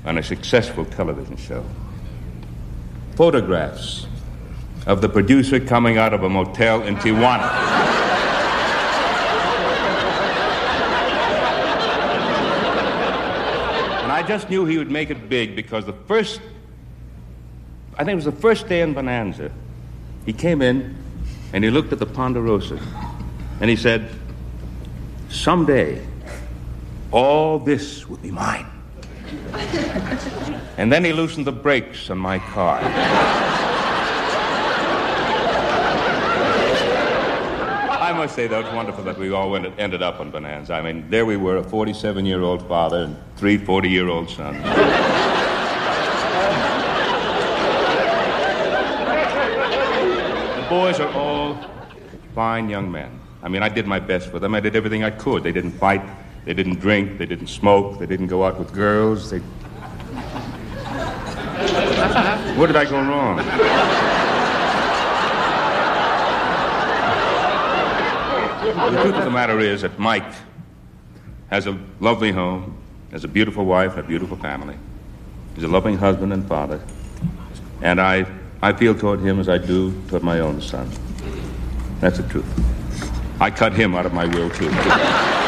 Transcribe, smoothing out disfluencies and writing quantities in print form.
on a successful television show. Photographs of the producer coming out of a motel in Tijuana. And I just knew he would make it big because I think it was the first day in Bonanza, he came in and he looked at the Ponderosa and he said, someday, all this will be mine. And then he loosened the brakes on my car. I must say, though, it's wonderful that we all ended up on Bonanza. I mean, there we were, a 47-year-old father and 3 40-year-old sons. The boys are all fine young men. I mean, I did my best for them. I did everything I could. They didn't fight. They didn't drink. They didn't smoke. They didn't go out with girls. Where did I go wrong? The truth of the matter is that Mike has a lovely home, has a beautiful wife, and a beautiful family. He's a loving husband and father. And I feel toward him as I do toward my own son. That's the truth. I cut him out of my will, too.